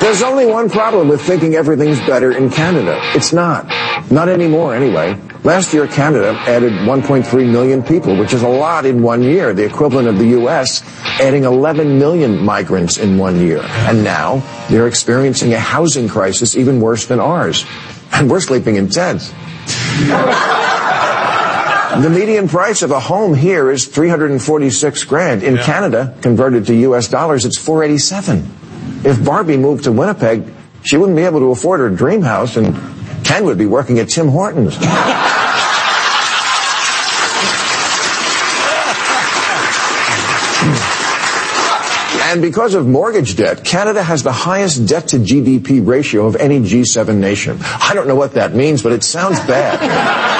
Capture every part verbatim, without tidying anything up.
There's only one problem with thinking everything's better in Canada. It's not. Not anymore, anyway. Last year, Canada added one point three million people, which is a lot in one year, the equivalent of the U S adding eleven million migrants in one year. And now, they're experiencing a housing crisis even worse than ours. And we're sleeping in tents. The median price of a home here is three hundred forty-six grand. In yeah. Canada, converted to U S dollars, it's four eighty-seven. If Barbie moved to Winnipeg, she wouldn't be able to afford her dream house, and Ken would be working at Tim Hortons. And because of mortgage debt, Canada has the highest debt-to-G D P ratio of any G seven nation. I don't know what that means, but it sounds bad.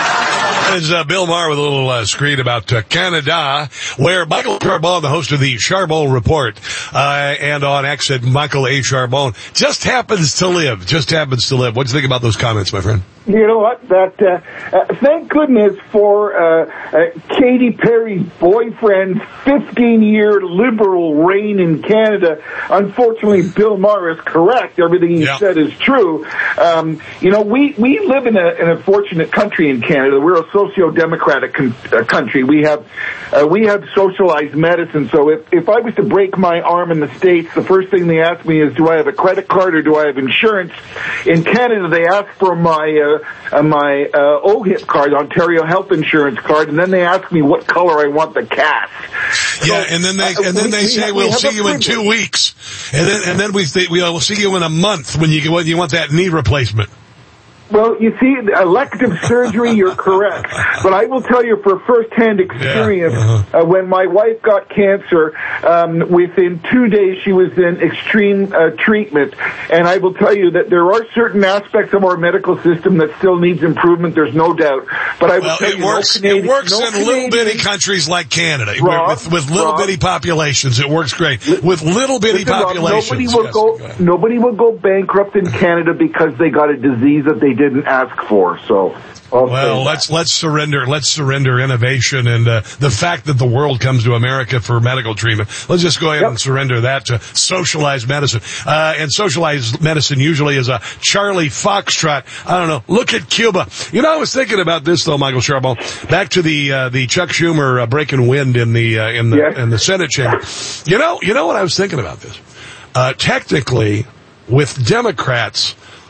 Is uh, Bill Maher with a little uh, screen about uh, Canada, where Michael Charbon, the host of the Charbon Report, uh, and on X at Michael A. Charbon, just happens to live, just happens to live. What do you think about those comments, my friend? You know what? That uh, uh, thank goodness for uh, uh, Katy Perry's boyfriend's fifteen-year liberal reign in Canada. Unfortunately, Bill Maher is correct. Everything he yeah. said is true. Um, you know, we, we live in a, in a fortunate country in Canada. We're a socio-democratic con- uh, country. We have uh, we have socialized medicine. So if, if I was to break my arm in the States, the first thing they ask me is, do I have a credit card or do I have insurance? In Canada, they ask for my uh, Uh, my uh, O H I P card, Ontario Health Insurance card, and then they ask me what color I want the cast. Yeah, so, and then they and then uh, they we, say we we'll see you in two weeks, and then and then we th- we'll see you in a month when you when you want that knee replacement. Well, you see, elective surgery, you're correct. But I will tell you for first-hand experience, yeah, uh-huh. uh, when my wife got cancer, um, within two days she was in extreme uh, treatment. And I will tell you that there are certain aspects of our medical system that still needs improvement, there's no doubt. But I will well, tell it you, works, no Canadian, it works no in Canadian, little-bitty countries like Canada, Rob, with, with little-bitty populations. It works great. With little-bitty populations. Rob, nobody, will yes, go, go nobody will go bankrupt in Canada because they got a disease that they didn't ask for. So, I'll well, let's let's surrender let's surrender innovation and uh, the fact that the world comes to America for medical treatment. Let's just go ahead yep. and surrender that to socialized medicine. Uh, and socialized medicine usually is a Charlie Foxtrot. I don't know. Look at Cuba. You know, I was thinking about this though, Michael Charbon. Back to the uh, the Chuck Schumer uh, breaking wind in the uh, in the yes. in the Senate chamber. You know, you know what I was thinking about this. Uh, technically, with Democrats,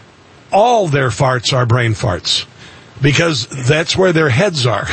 all their farts are brain farts because that's where their heads are.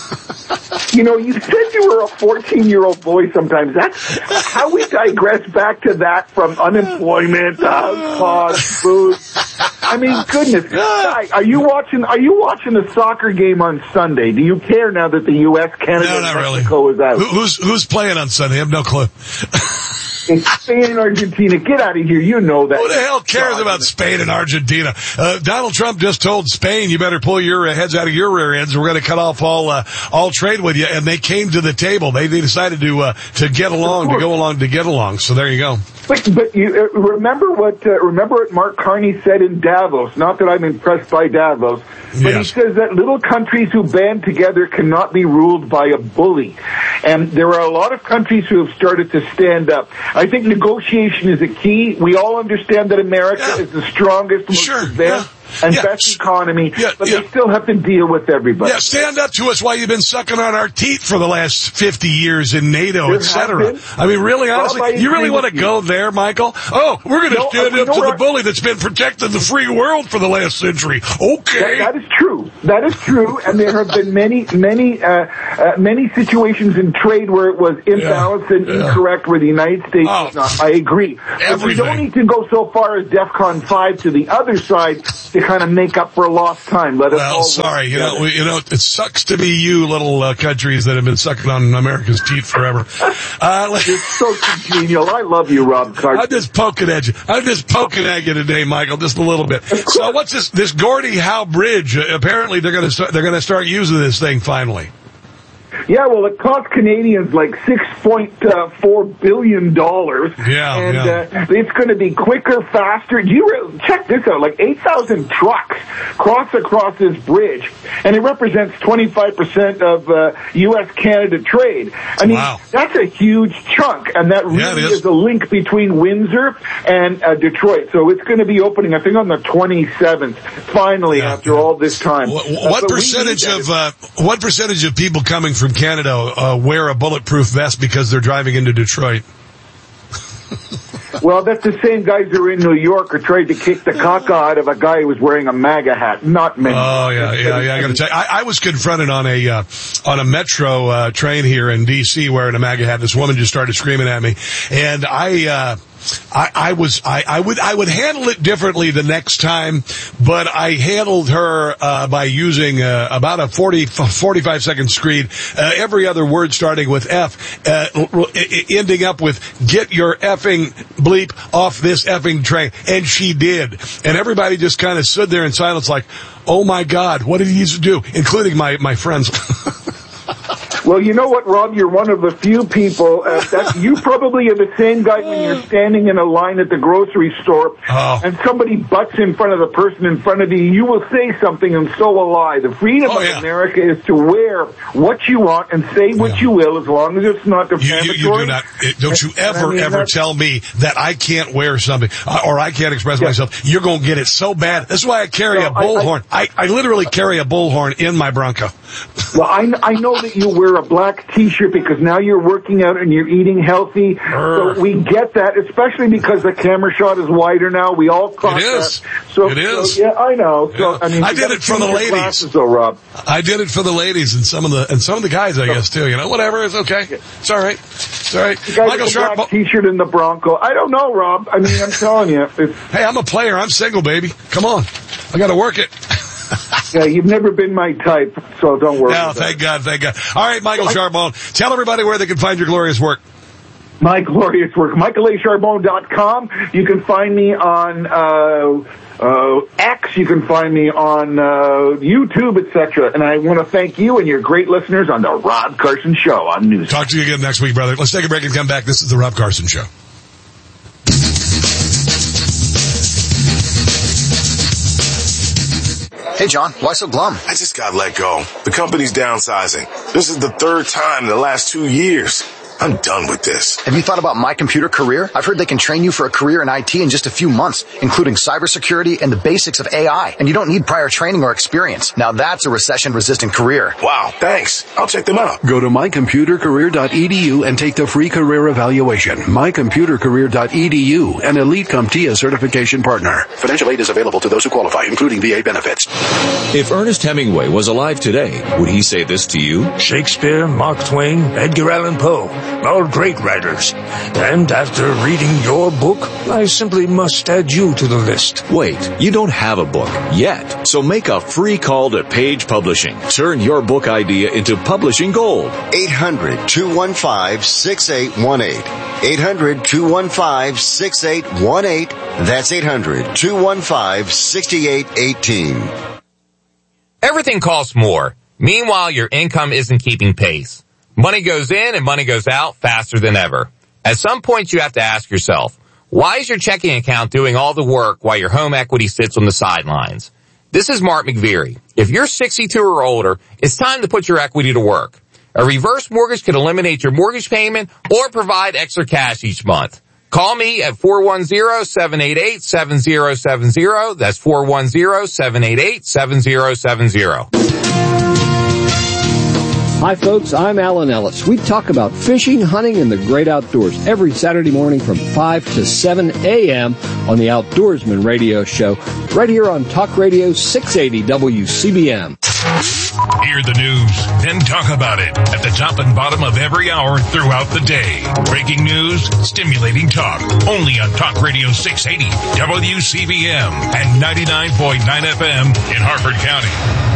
You know, you said you were a fourteen-year-old boy sometimes. That's how we digress back to that from unemployment, house costs, food. I mean, goodness. Guy, are you watching, are you watching the soccer game on Sunday? Do you care now that the U S, Canada, no, and really. Mexico is out? Who, who's, who's playing on Sunday? I have no clue. It's Spain and Argentina. Get out of here. You know that. Who the hell cares about Spain and Argentina? Uh, Donald Trump just told Spain, you better pull your uh, heads out of your rear ends. We're going to cut off all uh, all trade with you. And they came to the table. They, they decided to uh, to get along, to go along, to get along. So there you go. But, but you uh, remember what uh, remember what Mark Carney said in Davos. Not that I'm impressed by Davos, but yes. he says that little countries who band together cannot be ruled by a bully. And there are a lot of countries who have started to stand up. I think negotiation is a key. We all understand that America yeah. is the strongest, most sure. advanced, yeah. and yeah. best economy, yeah. but yeah. they still have to deal with everybody. Yeah, stand up to us while you've been sucking on our teeth for the last fifty years in NATO, et cetera. I mean, really, honestly, well, you really want to go there, Michael? Oh, we're going to no, stand up to the bully that's been protecting the free world for the last century. Okay. That, that is true. That is true, and there have been many, many, uh, uh, many situations in trade where it was imbalanced yeah. and yeah. incorrect, where the United States oh, was not. I agree. Everything. But we don't need to go so far as DEFCON five to the other side to kind of make up for a lost time. Let us well, all sorry, you know, we, you know, it sucks to be you little uh, countries that have been sucking on America's teeth forever. Uh, You're so congenial. I love you, Rob Carter. I'm just poking at you. I'm just poking at you today, Michael, just a little bit. So what's this, this Gordie Howe Bridge? Uh, apparently they're going to start, they're going to start using this thing finally. Yeah, well, it cost Canadians like six point four billion dollars. Yeah, and yeah. Uh, it's going to be quicker, faster. Do you re- check this out? Like eight thousand trucks cross across this bridge, and it represents twenty-five percent of uh, U S Canada trade. I mean, wow. That's a huge chunk, and that really yeah, is. is a link between Windsor and uh, Detroit. So it's going to be opening, I think, on the twenty-seventh. Finally, yeah, after yeah. all this time. What, what percentage of uh, what percentage of people coming from Canada uh, wear a bulletproof vest because they're driving into Detroit? Well, that's the same guys who are in New York who tried to kick the caca out of a guy who was wearing a MAGA hat. Not many. Oh yeah, yeah, yeah. I got to tell you, I, I was confronted on a uh, on a metro uh, train here in D C wearing a MAGA hat. This woman just started screaming at me, and I. Uh, I, I was, I, I would, I would handle it differently the next time, but I handled her, uh, by using, uh, about a forty, forty-five second screed, uh, every other word starting with F, uh, ending up with, get your effing bleep off this effing train. And she did. And everybody just kind of stood there in silence like, oh my God, what did he used to do? Including my, my friends. Well, you know what, Rob? You're one of the few people uh, that you probably are the same guy when you're standing in a line at the grocery store oh. and somebody butts in front of the person in front of you. You will say something, and so will I. The freedom oh, of yeah. America is to wear what you want and say what yeah. you will, as long as it's not defamatory. You, you, you do not. Don't you ever, I mean, ever tell me that I can't wear something uh, or I can't express yeah. myself. You're going to get it so bad. That's why I carry no, a bullhorn. I, I, I literally carry a bullhorn in my Bronco. Well, I, I know that you wear a black T-shirt because now you're working out and you're eating healthy. Urgh. So we get that, especially because the camera shot is wider now. We all caught it is. that. So, it is. So, yeah, I know. So yeah. I mean, I did it for the ladies. Glasses, though, Rob. I did it for the ladies and some of the and some of the guys, I guess too. You know, whatever. It's okay. It's all right. It's all right. You guys Michael with Sharp. black T-shirt in the Bronco. I don't know, Rob. I mean, I'm telling you. It's, hey, I'm a player. I'm single, baby. Come on. I got to work it. Yeah, you've never been my type, so don't worry. No, thank God, thank God. All right, Michael Charbonne, tell everybody where they can find your glorious work. My glorious work, Michael A Charbonne dot com. You can find me on uh, uh, X. You can find me on uh, YouTube, et cetera. And I want to thank you and your great listeners on the Rob Carson Show on News. Talk to you again next week, brother. Let's take a break and come back. This is the Rob Carson Show. Hey, John, why so glum? I just got let go. The company's downsizing. This is the third time in the last two years. I'm done with this. Have you thought about My Computer Career? I've heard they can train you for a career in I T in just a few months, including cybersecurity and the basics of A I. And you don't need prior training or experience. Now that's a recession-resistant career. Wow, thanks. I'll check them out. Go to my computer career dot e d u and take the free career evaluation. my computer career dot e d u, an Elite CompTIA certification partner. Financial aid is available to those who qualify, including V A benefits. If Ernest Hemingway was alive today, would he say this to you? Shakespeare, Mark Twain, Edgar Allan Poe. All great writers. And after reading your book, I simply must add you to the list. Wait, you don't have a book yet. So make a free call to Page Publishing. Turn your book idea into publishing gold. eight hundred, two one five, six eight one eight. eight hundred, two one five, six eight one eight. That's eight hundred, two one five, six eight one eight. Everything costs more. Meanwhile, your income isn't keeping pace. Money goes in and money goes out faster than ever. At some point, you have to ask yourself, why is your checking account doing all the work while your home equity sits on the sidelines? This is Mark McVeary. If you're sixty-two or older, it's time to put your equity to work. A reverse mortgage can eliminate your mortgage payment or provide extra cash each month. Call me at four one zero, seven eight eight, seven zero seven zero. That's four one zero, seven eight eight, seven zero seven zero. Hi folks, I'm Alan Ellis. We talk about fishing, hunting, and the great outdoors every Saturday morning from five to seven a.m. on the Outdoorsman Radio Show, right here on Talk Radio six eighty W C B M. Hear the news, then talk about it at the top and bottom of every hour throughout the day. Breaking news, stimulating talk, only on Talk Radio six eighty W C B M and ninety-nine point nine F M in Harford County.